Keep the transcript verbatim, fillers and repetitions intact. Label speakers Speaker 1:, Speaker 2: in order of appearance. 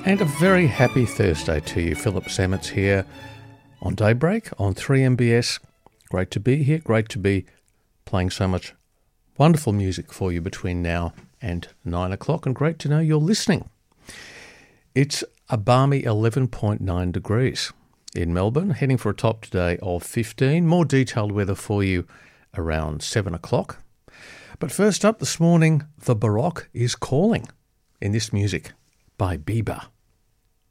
Speaker 1: And a very happy Thursday to you. Philip Sammets here on Daybreak on three M B S. Great to be here. Great to be playing so much wonderful music for you between now and nine o'clock. And great to know you're listening. It's a balmy eleven point nine degrees in Melbourne, heading for a top today of fifteen. More detailed weather for you around seven o'clock. But first up this morning, The Baroque is Calling in this music by Bieber.